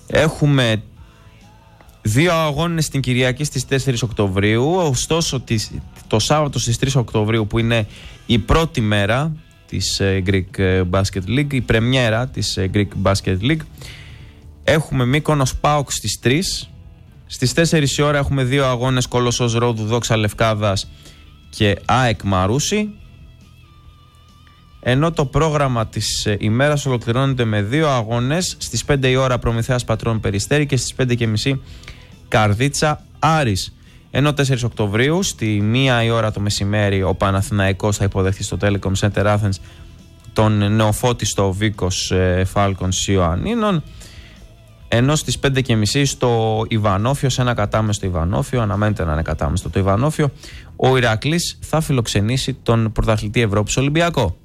Έχουμε 2 αγώνες την Κυριακή στις 4 Οκτωβρίου. Ωστόσο το Σάββατο στις 3 Οκτωβρίου, που είναι η πρώτη μέρα της Greek Basket League, η πρεμιέρα της Greek Basket League, έχουμε Μύκονος ΠΑΟΚ στις 3. Στις 4 η ώρα έχουμε 2 αγώνες, Κολοσσός Ρόδου, Δόξα Λευκάδας και ΑΕΚ Μαρούσι. Ενώ το πρόγραμμα της ημέρας ολοκληρώνεται με 2 αγώνες. Στις 5 η ώρα Προμηθέας Πατρών Περιστέρι και στις 5:30 Καρδίτσα Άρης. Ενώ 4 Οκτωβρίου στη 1 η ώρα το μεσημέρι ο Παναθηναϊκός θα υποδεχθεί στο Telecom Center Athens τον νεοφώτιστο Βίκος Falcons Ιωαννίνων. Ενώ στις 5:30 στο Ιβανόφιο, σε ένα κατάμεστο Ιβανόφιο, αναμένεται να είναι κατάμεστο το Ιβανόφιο, ο Ηρακλής θα φιλοξενήσει τον πρωταθλητή Ευρώπης Ολυμπιακό.